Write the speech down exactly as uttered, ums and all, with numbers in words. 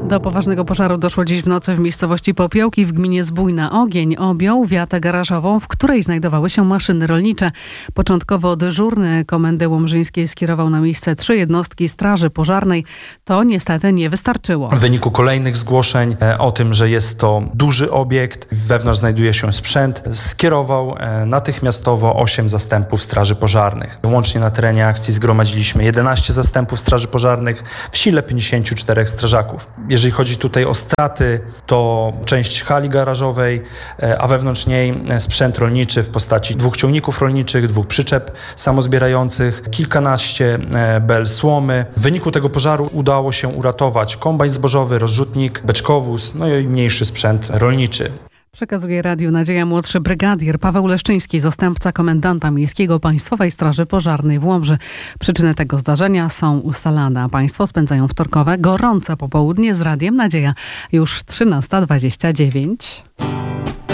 Do poważnego pożaru doszło dziś w nocy w miejscowości Popiołki w gminie Zbójna. Ogień objął wiatę garażową, w której znajdowały się maszyny rolnicze. Początkowo dyżurny Komendy Łomżyńskiej skierował na miejsce trzy jednostki straży pożarnej. To niestety nie wystarczyło. W wyniku kolejnych zgłoszeń o tym, że jest to duży obiekt, wewnątrz znajduje się sprzęt, skierował natychmiastowo osiem zastępów straży pożarnych. Łącznie na terenie akcji zgromadziliśmy jedenaście zastępów straży pożarnych, w sile pięćdziesięciu czterech strażaków. Jeżeli chodzi tutaj o straty, to część hali garażowej, a wewnątrz niej sprzęt rolniczy w postaci dwóch ciągników rolniczych, dwóch przyczep samozbierających, kilkanaście bel słomy. W wyniku tego pożaru udało się uratować kombajn zbożowy, rozrzutnik, beczkowóz, no i mniejszy sprzęt rolniczy. Przekazuje Radiu Nadzieja młodszy brygadier Paweł Leszczyński, zastępca komendanta miejskiego Państwowej Straży Pożarnej w Łomży. Przyczyny tego zdarzenia są ustalane, a państwo spędzają wtorkowe, gorące popołudnie z Radiem Nadzieja. Już trzynasta dwadzieścia dziewięć.